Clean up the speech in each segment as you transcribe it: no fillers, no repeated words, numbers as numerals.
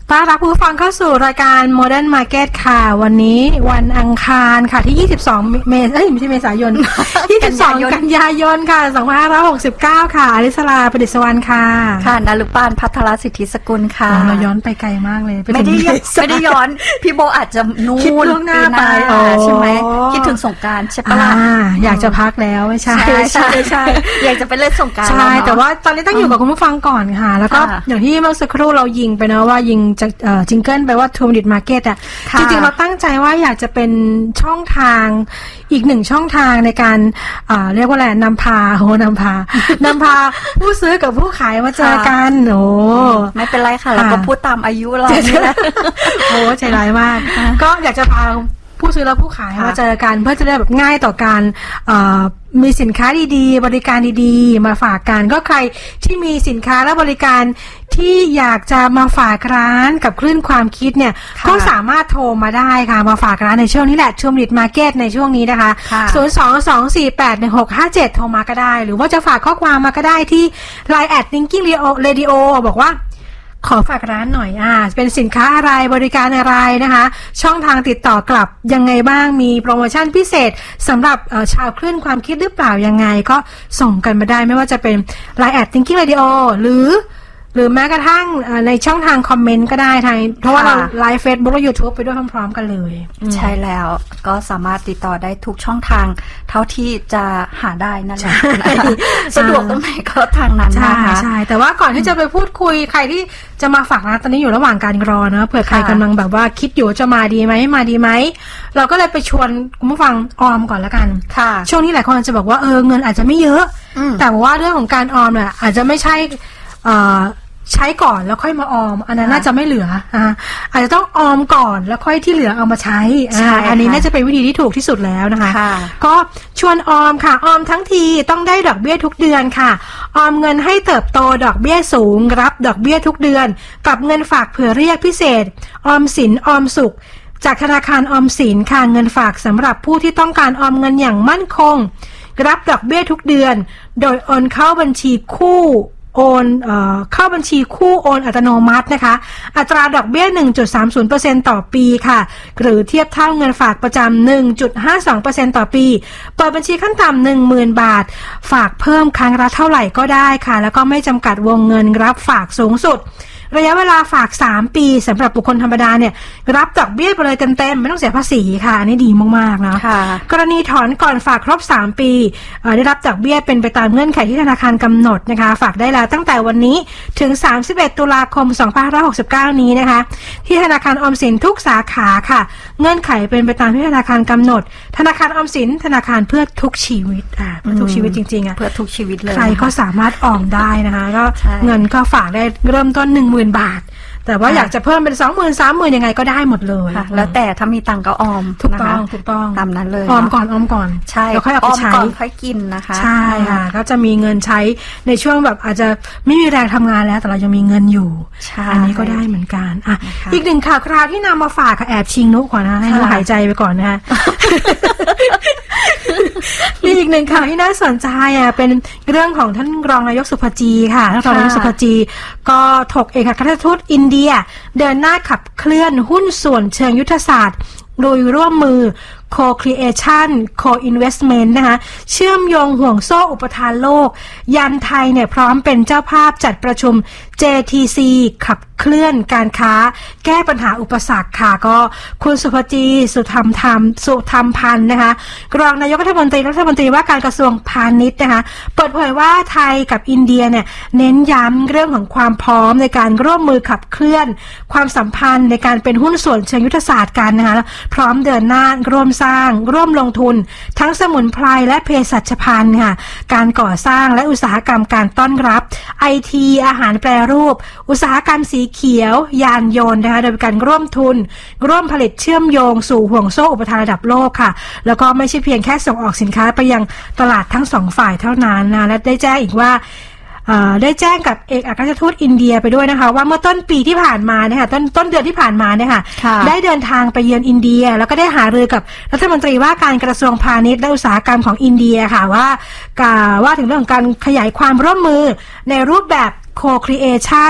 ต้อนรับผู้ฟังเข้าสู่รายการ Modern Market ค่ะวันนี้วันอังคารค่ะที่22ไม่ใช่เมษายน 22 กันยายนค่ะ2569ค่ะอริศราประดิษฐ์วรรณค่ะค่ะนฤปานภัทรสิทธิสกุลค่ะเราย้อนไปไกลมากเลยไม่ได้ย้อนพี่โบอาจจะนู่นคิดล่วงหน้าไปใช่ไหมคิดถึงสงกรานต์ใช่ปะล่ะอยากจะพักแล้วไม่ใช่อยากจะไปเล่นสงกรานต์ใช่แต่ว่าตอนนี้ต้องอยู่กับคุณผู้ฟังก่อนค่ะแล้วก็อย่างที่เมื่อสักครู่เรายิงไปนะว่ายิงจิงเกิลไปว่า Two Minute Market อ่ะจริงๆเราตั้งใจว่าอยากจะเป็นช่องทางอีกหนึ่งช่องทางในการเรียกว่าอะไรนำพาผู้ซื้อกับผู้ขายมาเจอกันโอ้ไม่เป็นไรค่ะเราก็พูดตามอายุเราโอ้ใจร้ายมากก็อยากจะพาผู้ซื้อและผู้ขายมาเจอกันเพื่อจะได้แบบง่ายต่อการมีสินค้าดีๆบริการดีๆมาฝากกันก็ใครที่มีสินค้าและบริการที่อยากจะมาฝากร้านกับคลื่นความคิดเนี่ยก็สามารถโทรมาได้ค่ะมาฝากร้านในช่วงนี้แหละTwo Minute Marketในช่วงนี้นะคะ022481657โทรมาก็ได้หรือว่าจะฝากข้อความมาก็ได้ที่ Line @Thinking Radio บอกว่าขอฝากร้านหน่อยเป็นสินค้าอะไรบริการอะไรนะคะช่องทางติดต่อกลับยังไงบ้างมีโปรโมชั่นพิเศษสำหรับชาวคลื่นความคิดหรือเปล่ายังไงก็ส่งกันมาได้ไม่ว่าจะเป็น Line @Thinking Radio หรือแม้กระทั่งในช่องทางคอมเมนต์ก็ได้ทางเพราะว่าเราไลฟ์ Facebook และ YouTube ไปด้วยพร้อมๆกันเลยใช่แล้วก็สามารถติดต่อได้ทุกช่องทางเท่าที่จะหาได้นั่นแหละสะดวกตรงไหนก็ทางนั้นนะคะใช่แต่ว่าก่อนที่จะไปพูดคุยใครที่จะมาฝากร้านตอนนี้อยู่ระหว่างการรอนะเผื่อใครกำลังแบบว่าคิดอยู่จะมาดีไหมเราก็เลยไปชวนคุณผู้ฟังออมก่อนละกันช่วงนี้หลายคนจะบอกว่าเงินอาจจะไม่เยอะแต่ว่าเรื่องของการออมเนี่ยอาจจะไม่ใช่ใช้ก่อนแล้วค่อยมาออมอันนั้นน่าจะไม่เหลืออาจจะต้องออมก่อนแล้วค่อยที่เหลือเอามาใช้อันนี้น่าจะเป็นวิธีที่ถูกที่สุดแล้วนะคะก็ชวนออมค่ะออมทั้งทีต้องได้ดอกเบี้ยทุกเดือนค่ะออมเงินให้เติบโตดอกเบี้ยสูงรับดอกเบี้ยทุกเดือนกับเงินฝากเผื่อเรียกพิเศษออมสินออมสุขจากธนาคารออมสินค่ะเงินฝากสำหรับผู้ที่ต้องการออมเงินอย่างมั่นคงรับดอกเบี้ยทุกเดือนโดยโอนเข้าบัญชีคู่เข้าบัญชีคู่โอนอัตโนมัตินะคะอัตราดอกเบี้ย 1.30% ต่อปีค่ะหรือเทียบเท่าเงินฝากประจำ 1.52% ต่อปีเปิดบัญชีขั้นต่ำ 10,000 บาทฝากเพิ่มครั้งละเท่าไหร่ก็ได้ค่ะแล้วก็ไม่จำกัดวงเงินรับฝากสูงสุดระยะเวลาฝาก3ปีสำหรับบุคคลธรรมดาเนี่ยรับดอกเบี้ยไปเลยเต็มๆไม่ต้องเสียภาษีค่ะอันนี้ดีมากๆนะกรณีถอนก่อนฝากครบ3ปีได้รับดอกเบี้ยเป็นไปตามเงื่อนไขที่ธนาคารกำหนดนะคะฝากได้แล้วตั้งแต่วันนี้ถึง31ตุลาคม2569นี้นะคะที่ธนาคารออมสินทุกสาขาค่ะเงื่อนไขเป็นไปตามที่ธนาคารกำหนดธนาคารออมสินธนาคารเพื่อทุกชีวิตเพื่อทุกชีวิตจริงๆเพื่อทุกชีวิตเลยใครก็สามารถออมได้นะคะก็เงินก็ฝากได้เริ่มต้น10,000 บาทแต่ว่าอยากจะเพิ่มเป็น 20,000 30,000 ยังไงก็ได้หมดเลยแล้วแต่ถ้ามีตังก็ออมถูกต้องตามนั้นเลยออมก่อนใช่แล้วค่อยเอาไปใช้ออมก่อนค่อยกินนะคะใช่ค่ะก็จะมีเงินใช้ในช่วงแบบอาจจะไม่มีแรงทำงานแล้วแต่เรายังมีเงินอยู่อันนี้ก็ได้เหมือนกันอีกหนึ่งข่าวคราวที่นำมาฝากค่ะแอบชิงนุก่อนนะให้นุหายใจไปก่อนนะคะมีอีกหนึ่งข่าวที่น่าสนใจเป็นเรื่องของท่านรองนายกสุภจีค่ะท่านรองนายกสุภจีก็ถกเอกอัครราชทูตอินเดียเดินหน้าขับเคลื่อนหุ้นส่วนเชิงยุทธศาสตร์โดยร่วมมือ Co-creation Co-investment นะคะเชื่อมโยงห่วงโซ่อุปทานโลกยันไทยเนี่ยพร้อมเป็นเจ้าภาพจัดประชุม JTC ขับเคลื่อนการค้าแก้ปัญหาอุปสรรคค่ะก็คุณสุภจีสุธรรมพันธ์นะคะรองนายกรัฐมนตรีว่าการกระทรวงพาณิชย์นะคะเปิดเผยว่าไทยกับอินเดียเนี่ยเน้นย้ำเรื่องของความพร้อมในการร่วมมือขับเคลื่อนความสัมพันธ์ในการเป็นหุ้นส่วนเชิงยุทธศาสตร์กันนะคะพร้อมเดินหน้าร่วมสร้างร่วมลงทุนทั้งสมุนไพรและเภสัชภัณฑ์ค่ะการก่อสร้างและอุตสาหกรรมการต้อนรับ IT อาหารแปรรูปอุตสาหกรรมสีเขียวยานยนต์นะคะโดยการร่วมทุนร่วมผลิตเชื่อมโยงสู่ห่วงโซ่อุปทานระดับโลกค่ะแล้วก็ไม่ใช่เพียงแค่ส่งออกสินค้าไปยังตลาดทั้งสองฝ่ายเท่านั้นนะและได้แจ้งอีกว่าได้แจ้งกับเอกอัครราชทูตอินเดียไปด้วยนะคะว่าเมื่อต้นปีที่ผ่านมาเนี่ยค่ะต้นเดือนที่ผ่านมาเนี่ยค่ะได้เดินทางไปเยือนอินเดียแล้วก็ได้หารือกับรัฐมนตรีว่าการกระทรวงพาณิชย์และอุตสาหกรรมของอินเดียค่ะว่าถึงเรื่องของการขยายความร่วมมือในรูปแบบ Co-creation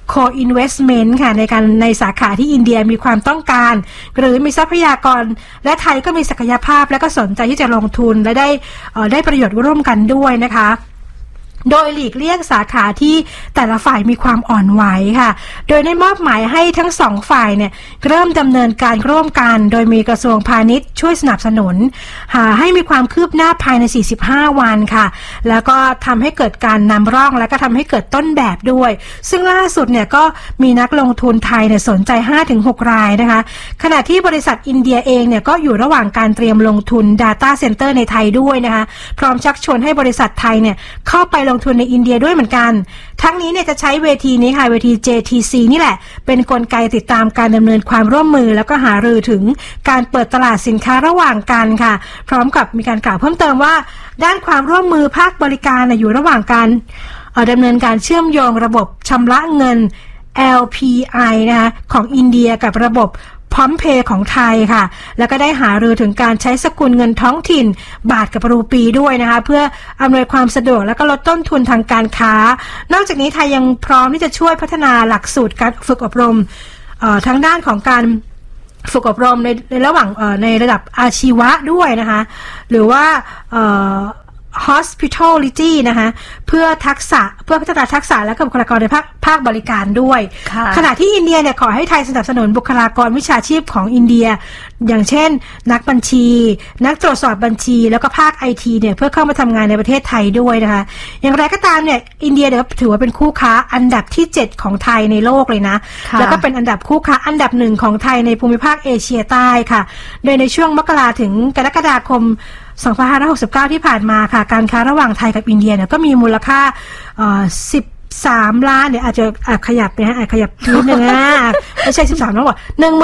co-investment ค่ะในสาขาที่อินเดียมีความต้องการหรือมีทรัพยากรและไทยก็มีศักยภาพและก็สนใจที่จะลงทุนและได้ประโยชน์ร่วมกันด้วยนะคะโดยหลีกเลี่ยงสาขาที่แต่ละฝ่ายมีความอ่อนไหวค่ะโดยได้มอบหมายให้ทั้งสองฝ่ายเนี่ยเริ่มดำเนินการร่วมกันโดยมีกระทรวงพาณิชย์ช่วยสนับสนุนให้มีความคืบหน้าภายใน45วันค่ะแล้วก็ทำให้เกิดการนำร่องและก็ทำให้เกิดต้นแบบด้วยซึ่งล่าสุดเนี่ยก็มีนักลงทุนไทยเนี่ยสนใจ 5-6 รายนะคะขณะที่บริษัทอินเดียเองเนี่ยก็อยู่ระหว่างการเตรียมลงทุน Data Center ในไทยด้วยนะคะพร้อมชักชวนให้บริษัทไทยเนี่ยเข้าไปลงทุนในอินเดียด้วยเหมือนกันทั้งนี้เนี่ยจะใช้เวทีนี้ค่ะเวที JTC นี่แหละเป็นกลไกติดตามการดำเนินความร่วมมือแล้วก็หารือถึงการเปิดตลาดสินค้าระหว่างกันค่ะพร้อมกับมีการกล่าวเพิ่มเติมว่าด้านความร่วมมือภาคบริการอยู่ระหว่างการดำเนินการเชื่อมโยงระบบชำระเงิน LPI นะคะของอินเดียกับระบบพร้อมเพย์ของไทยค่ะแล้วก็ได้หารือถึงการใช้สกุลเงินท้องถิ่นบาทกับรูปีด้วยนะคะเพื่ออำนวยความสะดวกและก็ลดต้นทุนทางการค้านอกจากนี้ไทยยังพร้อมที่จะช่วยพัฒนาหลักสูตรการฝึกอบรมทั้งด้านของการฝึกอบรมในระหว่างในระดับอาชีวะด้วยนะคะหรือว่าhospitality นะคะเพื่อพัฒนาทักษะและบุคลากรในภาคบริการด้วยขณะที่อินเดียเนี่ยขอให้ไทยสนับสนุนบุคลากรวิชาชีพของอินเดียอย่างเช่นนักบัญชีนักตรวจสอบบัญชีแล้วก็ภาค IT เนี่ยเพื่อเข้ามาทำงานในประเทศไทยด้วยนะคะอย่างไรก็ตามเนี่ยอินเดียเนี่ยถือว่าเป็นคู่ค้าอันดับที่7ของไทยในโลกเลยนะแล้วก็เป็นอันดับคู่ค้าอันดับ1ของไทยในภูมิภาคเอเชียใต้ค่ะโดยในช่วงมกราถึงกรกฎาคม2569ที่ผ่านมาค่ะการค้าระหว่างไทยกับอินเดียเนี่ยก็มีมูลค่า13 ล้านเนี่ยอาจจะขยับไปนะขยับนิดนึงนะไม่ใช่13แล้วว่า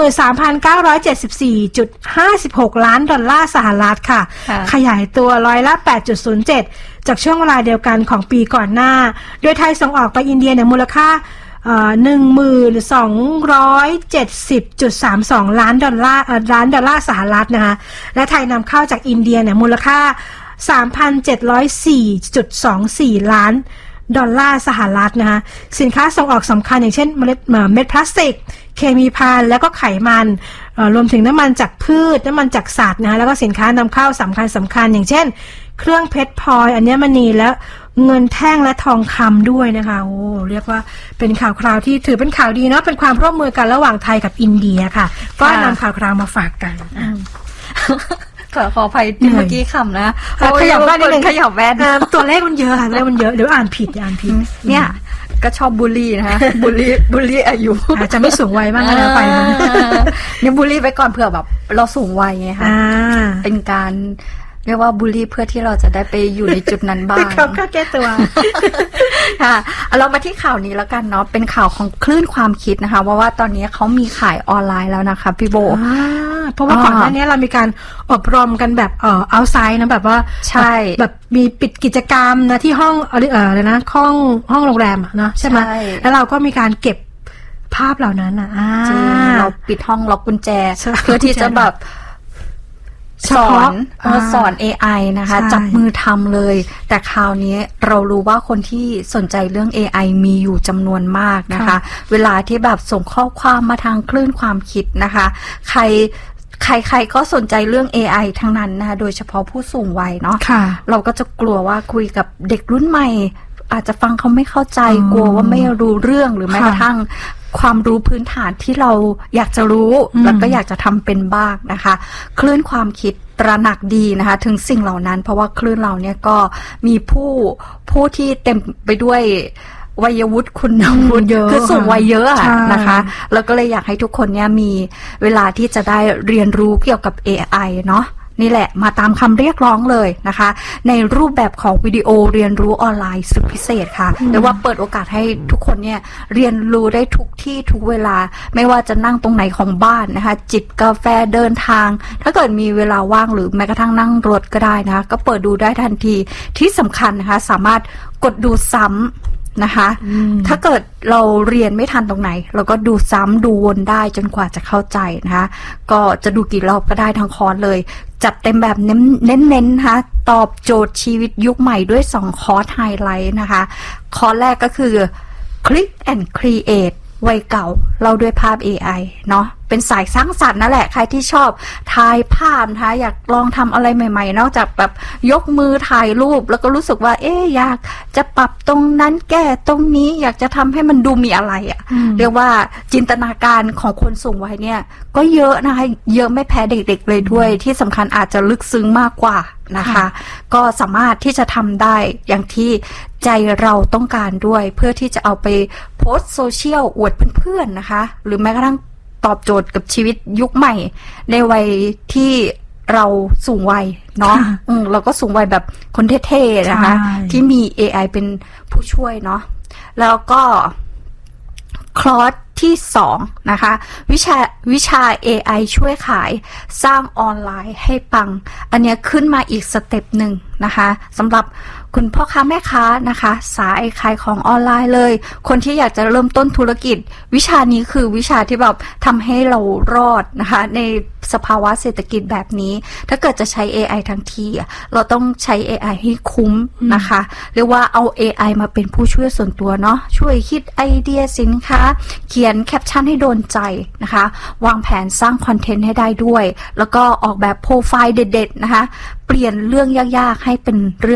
13,974.56 ล้านดอลลาร์สหรัฐค่ะขยายตัวร้อยละ 8.07 จากช่วงเวลาเดียวกันของปีก่อนหน้าโดยไทยส่งออกไปอินเดียเนี่ยมูลค่า1270.32 ล้านดอลลาร์สหรัฐนะคะและไทยนำเข้าจากอินเดียเนี่ยมูลค่า 3,704.24 ล้านดอลลาร์สหรัฐนะคะสินค้าส่งออกสำคัญอย่างเช่นเม็ดพลาสติกเคมีภัณฑ์แล้วก็ไขมันรวมถึงน้ำมันจากพืชน้ำมันจากสัตว์นะคะแล้วก็สินค้านำเข้าสำคัญอย่างเช่นเครื่องเพชรพลอยอัญมณีและเงินแท่งและทองคำด้วยนะคะโอ้เรียกว่าเป็นข่าวคราวที่ถือเป็นข่าวดีเนาะเป็นความร่วมมือกันระหว่างไทยกับอินเดียค่ะก็นำข่าวคราวมาฝากกันขออภัยที่เมื่อกี้คำนะขยับแว่นนิดนึงขยับแว่นตัวเลขมันเยอะค่ะตัวเลขมันเยอะเดี๋ยวอ่านผิดเนี่ยก็ชอบบูลลี่นะคะบูลลี่อายุอาจจะไม่สูงวัยบ้างนะไปเนี่ยบูลลี่ไปก่อนเผื่อแบบเราสูงวัยไงคะเป็นการเรียกว่าบูลลี่เพื่อที่เราจะได้ไปอยู่ในจุดนั้นบ้างครับก็แก้ตัวค่ะเรามาที่ข่าวนี้แล้วกันเนาะเป็นข่าวของคลื่นความคิดนะคะว่าตอนนี้เขามีขายออนไลน์แล้วนะคะพี่โบเพราะว่าก่อนหน้านี้เรามีการอบรมกันแบบเอาไซด์นะแบบว่าใช่แบบมีปิดกิจกรรมนะที่ห้องอะไรนะห้องโรงแรมเนาะใช่ไหมแล้วเราก็มีการเก็บภาพเหล่านั้นจริงเราปิดห้องล็อกกุญแจเพื่อที่จะแบบสอน AI นะคะจับมือทำเลยแต่คราวนี้เรารู้ว่าคนที่สนใจเรื่อง AI มีอยู่จำนวนมากนะคะเวลาที่แบบส่งข้อความมาทางคลื่นความคิดนะคะใครก็สนใจเรื่อง AI ทั้งนั้นนะคะโดยเฉพาะผู้สูงวัยเนาะเราก็จะกลัวว่าคุยกับเด็กรุ่นใหม่อาจจะฟังเขาไม่เข้าใจกลัวว่าไม่รู้เรื่องหรือแม้กระทั่งความรู้พื้นฐานที่เราอยากจะรู้แล้วก็อยากจะทำเป็นบ้างนะคะคลื่นความคิดตระหนักดีนะคะถึงสิ่งเหล่านั้นเพราะว่าคลื่นเราเนี่ยก็มีผู้ที่เต็มไปด้วยวัยวุฒิคุณวุฒิคือสูงวัยเยอะนะคะแล้วก็เลยอยากให้ทุกคนเนี่ยมีเวลาที่จะได้เรียนรู้เกี่ยวกับ AI เนาะนี่แหละมาตามคำเรียกร้องเลยนะคะในรูปแบบของวิดีโอเรียนรู้ออนไลน์สุดพิเศษค่ะเรียกว่าเปิดโอกาสให้ทุกคนเนี่ยเรียนรู้ได้ทุกที่ทุกเวลาไม่ว่าจะนั่งตรงไหนของบ้านนะคะจิบกาแฟเดินทางถ้าเกิดมีเวลาว่างหรือแม้กระทั่งนั่งรถก็ได้นะคะก็เปิดดูได้ทันทีที่สำคัญนะคะสามารถกดดูซ้ำนะคะถ้าเกิดเราเรียนไม่ทันตรงไหนเราก็ดูซ้ำดูวนได้จนกว่าจะเข้าใจนะคะก็จะดูกี่รอบก็ได้ทั้งคอร์สเลยจัดเต็มแบบเน้นๆนะคะตอบโจทย์ชีวิตยุคใหม่ด้วย2คอร์สไฮไลท์นะคะคอร์สแรกก็คือ Click and Create วัยเก่าเล่าด้วยภาพ AI เนาะเป็นสายสร้างสรรค์นั่นแหละใครที่ชอบถ่ายภาพนะคะอยากลองทำอะไรใหม่ๆนอกจากแบบยกมือถ่ายรูปแล้วก็รู้สึกว่าอยากจะปรับตรงนั้นแก้ตรงนี้อยากจะทำให้มันดูมีอะไรเรียกว่าจินตนาการของคนสูงวัยเนี่ยก็เยอะนะคะเยอะไม่แพ้เด็กๆเลยด้วยที่สำคัญอาจจะลึกซึ้งมากกว่านะคะก็สามารถที่จะทำได้อย่างที่ใจเราต้องการด้วยเพื่อที่จะเอาไปโพสต์โซเชียลอวดเพื่อนๆนะคะหรือแม้กระทั่งตอบโจทย์กับชีวิตยุคใหม่ในวัยที่เราสูงวัยเนาะเราก็สูงวัยแบบคนเท่ๆนะคะที่มี AI เป็นผู้ช่วยเนาะแล้วก็คลอสที่2นะคะวิชา AI ช่วยขายสร้างออนไลน์ให้ปังอันนี้ขึ้นมาอีกสเต็ปหนึ่งนะคะสำหรับคุณพ่อค้าแม่ค้านะคะสายขายของออนไลน์เลยคนที่อยากจะเริ่มต้นธุรกิจวิชานี้คือวิชาที่แบบทำให้เรารอดนะคะในสภาวะเศรษฐกิจแบบนี้ถ้าเกิดจะใช้ AI ทั้งทีเราต้องใช้ AI ให้คุ้มนะคะเรียกว่าเอา AI มาเป็นผู้ช่วยส่วนตัวเนาะช่วยคิดไอเดียสินค้าเขียนแคปชั่นให้โดนใจนะคะวางแผนสร้างคอนเทนต์ให้ได้ด้วยแล้วก็ออกแบบโปรไฟล์เด็ดๆนะคะเปลี่ยนเรื่องยากๆให้เป็นเรื่อง